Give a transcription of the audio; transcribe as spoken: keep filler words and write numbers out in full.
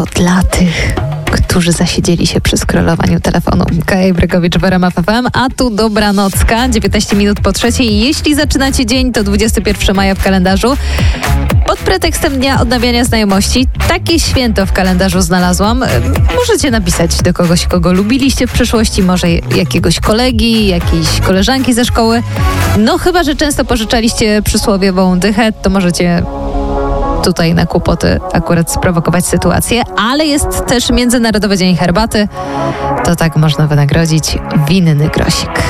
to dla tych, którzy zasiedzieli się przy scrollowaniu telefonu. Kaja Brygowicz w R M F F M, a tu dobranocka, dziewiętnaście minut po trzeciej. Jeśli zaczynacie dzień, to dwudziestego pierwszego maja w kalendarzu. Pod pretekstem Dnia Odnawiania Znajomości takie święto w kalendarzu znalazłam. Możecie napisać do kogoś, kogo lubiliście w przeszłości, może jakiegoś kolegi, jakiejś koleżanki ze szkoły. No chyba, że często pożyczaliście przysłowiową dychę, to możecie tutaj na kłopoty akurat sprowokować sytuację, ale jest też Międzynarodowy Dzień Herbaty. To tak można wynagrodzić winny grosik.